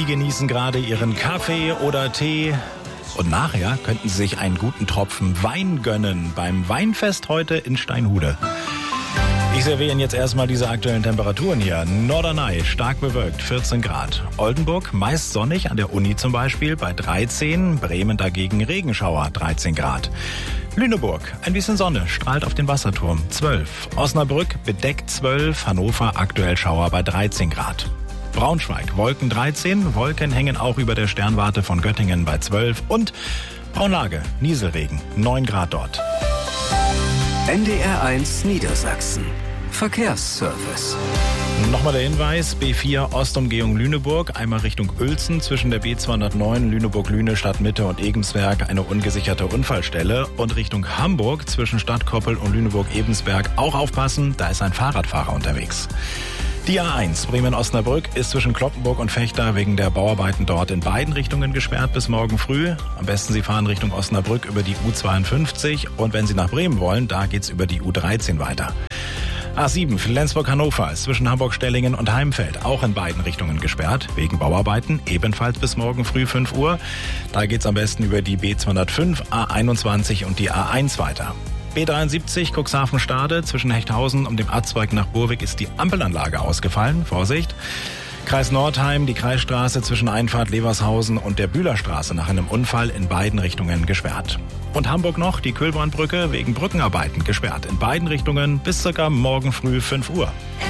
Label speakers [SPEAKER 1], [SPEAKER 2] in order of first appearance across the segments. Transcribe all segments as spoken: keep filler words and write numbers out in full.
[SPEAKER 1] Sie genießen gerade Ihren Kaffee oder Tee. Und nachher könnten Sie sich einen guten Tropfen Wein gönnen beim Weinfest heute in Steinhude. Ich serviere Ihnen jetzt erstmal diese aktuellen Temperaturen hier. Norderney stark bewölkt, vierzehn Grad. Oldenburg meist sonnig, an der Uni zum Beispiel bei dreizehn. Bremen dagegen Regenschauer, dreizehn Grad. Lüneburg, ein bisschen Sonne, strahlt auf den Wasserturm, zwölf. Osnabrück bedeckt zwölf. Hannover aktuell Schauer bei dreizehn Grad. Braunschweig, Wolken dreizehn. Wolken hängen auch über der Sternwarte von Göttingen bei zwölf. Und Braunlage, Nieselregen, neun Grad dort.
[SPEAKER 2] N D R eins Niedersachsen. Verkehrsservice.
[SPEAKER 1] Nochmal der Hinweis, B vier Ostumgehung Lüneburg, einmal Richtung Uelzen zwischen der B zweihundertneun Lüneburg-Lüne, Stadtmitte und Egensberg eine ungesicherte Unfallstelle und Richtung Hamburg zwischen Stadtkoppel und Lüneburg-Ebensberg auch aufpassen, da ist ein Fahrradfahrer unterwegs. Die A eins Bremen-Osnabrück ist zwischen Cloppenburg und Vechta wegen der Bauarbeiten dort in beiden Richtungen gesperrt bis morgen früh. Am besten Sie fahren Richtung Osnabrück über die U zweiundfünfzig und wenn Sie nach Bremen wollen, da geht's über die U dreizehn weiter. A sieben Flensburg-Hannover ist zwischen Hamburg-Stellingen und Heimfeld auch in beiden Richtungen gesperrt, wegen Bauarbeiten, ebenfalls bis morgen früh fünf Uhr. Da geht's am besten über die B zweihundertfünf, A einundzwanzig und die A eins weiter. B dreiundsiebzig Cuxhaven-Stade zwischen Hechthausen und dem Abzweig nach Burwig ist die Ampelanlage ausgefallen. Vorsicht! Kreis Nordheim, die Kreisstraße zwischen Einfahrt Levershausen und der Bühlerstraße nach einem Unfall in beiden Richtungen gesperrt. Und Hamburg noch, die Kühlbornbrücke wegen Brückenarbeiten gesperrt. In beiden Richtungen bis circa morgen früh fünf Uhr.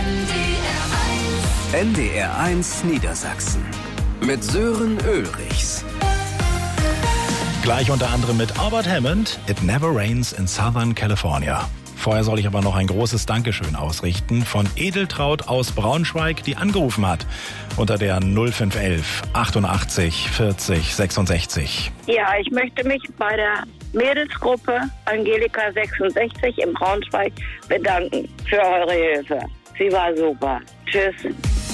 [SPEAKER 2] N D R eins Niedersachsen mit Sören Ulrichs.
[SPEAKER 1] Gleich unter anderem mit Albert Hammond, It Never Rains in Southern California. Vorher soll ich aber noch ein großes Dankeschön ausrichten von Edeltraut aus Braunschweig, die angerufen hat unter der null fünf elf achtundachtzig vierzig sechsundsechzig.
[SPEAKER 3] Ja, ich möchte mich bei der Mädelsgruppe Angelika sechsundsechzig in Braunschweig bedanken für eure Hilfe. Sie war super. Tschüss.